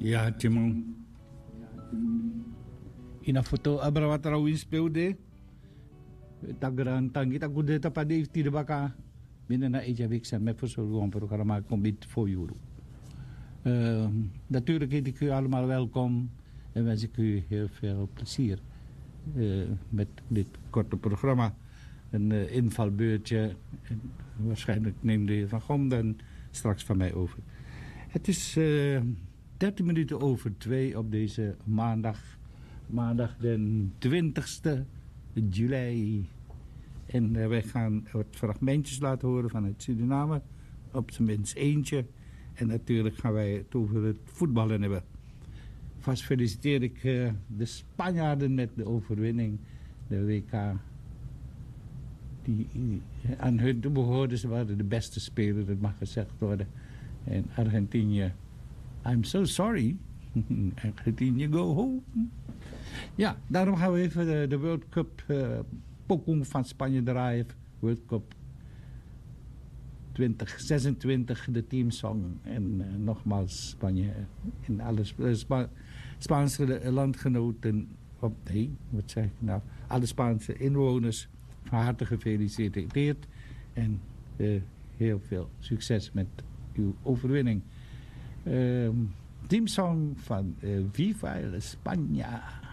Ja, Timon. Ina foto abrawat raw speelde. Tagran tangi tagude tapade tide baka. Binnen na Ejavik zijn met zo'n programma komt voor jullie. Natuurlijk heet ik u allemaal welkom en wens ik u heel veel plezier met dit korte programma. Een invalbeurtje. En waarschijnlijk neemt de heer Van Gomden straks van mij over. Het is 13 minuten over 2 op deze maandag de 20e juli. En wij gaan wat fragmentjes laten horen van het Suriname, op zijn minst eentje. En natuurlijk gaan wij het over het voetballen hebben. Vast feliciteer ik de Spanjaarden met de overwinning, de WK. Die aan hun behoorden, ze waren de beste speler, dat mag gezegd worden. En Argentinië, I'm so sorry. Argentinië, go home. Ja, daarom gaan we even de World Cup Pokong van Spanje draaien. World Cup 2026, de teamsong. En nogmaals Spanje en alle Spaanse landgenoten. Wat zeg ik nou? Alle Spaanse inwoners van harte gefeliciteerd. En heel veel succes met uw overwinning. Teamsong van Viva España.